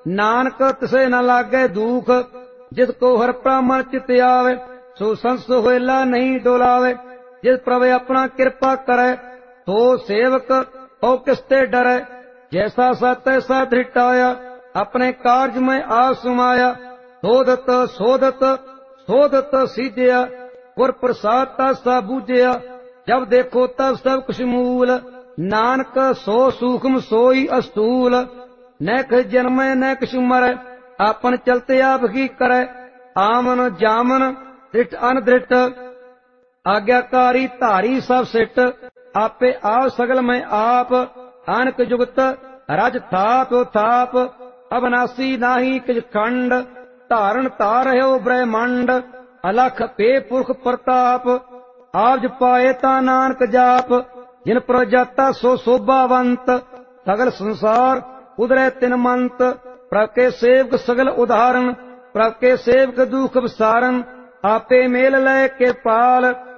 नानक तिसे न लागे दुख। जिसको हर प्रामण चित आवे सो संस होएला नहीं डोलावे। जिस प्रभु अपना कृपा करे तो सेवक हो किसते डरे। जैसा सा तैसा धृटाया अपने कार्य में आ सुमाया। शोधत शोधत शोधत सीधया गुर प्रसाद सा बूझया। जब देखो तब सब कुछ मूल नानक सो सूक्ष्म सोई अस्तूल। न कुछ जन्मे न कुछ मरे आपन चलते आप की करे। आमन जामन दृढ़ अनदृढ़ आज्ञाकारी धारी सब सिट। आपे आप सगल में आप अनक जुगत रज थाप थाप। अविनाशी नाही किछ खंड धारण तार है ब्रह्मंड। अलख पे पुरख प्रताप आप जपाए ता नानक जाप। जिन पर जाता सो शोभावंत सगल संसार उदरे तिन मंत। प्रभ के सेवक सगल उदाहरण प्रभ के सेवक दुख विसारण। आपे मेल लय के पाल